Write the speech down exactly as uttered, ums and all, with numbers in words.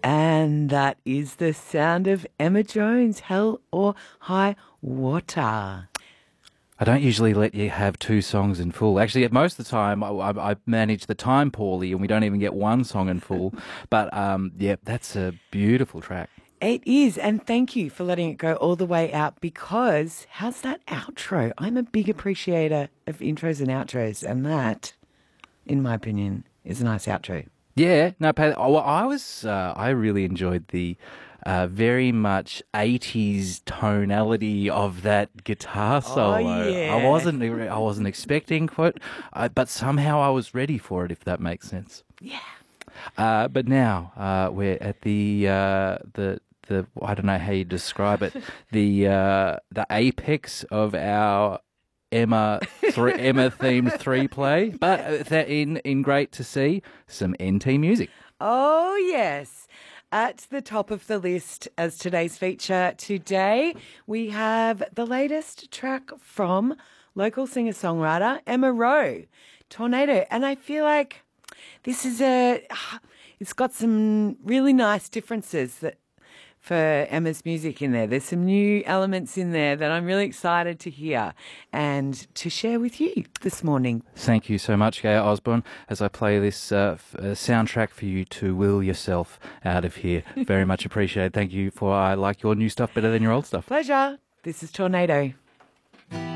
And that is the sound of Emma Jones, Hell or High Water. I don't usually let you have two songs in full. Actually, most of the time, I, I, I manage the time poorly and we don't even get one song in full. But, um, yeah, that's a beautiful track. It is, and thank you for letting it go all the way out because how's that outro? I'm a big appreciator of intros and outros, and that, in my opinion, is a nice outro. Yeah, no, Pat, oh, well, I was, uh, I really enjoyed the uh, very much eighties tonality of that guitar solo. Oh, yeah. I wasn't, I wasn't expecting it, uh, but somehow I was ready for it, if that makes sense. Yeah. Uh, but now uh, we're at the uh, the the I don't know how you describe it, the uh, the apex of our Emma three, Emma themed three play. But uh, that in in great to see some N T music. Oh, yes. At the top of the list as today's feature today, we have the latest track from local singer-songwriter Emma Rowe, Tornado. And I feel like this is a, it's got some really nice differences that for Emma's music in there. There's some new elements in there that I'm really excited to hear and to share with you this morning. Thank you so much, Gail Osborne, as I play this uh, f- uh, soundtrack for you to will yourself out of here. Very much appreciated. Thank you for, I like your new stuff better than your old stuff. Pleasure. This is Tornado.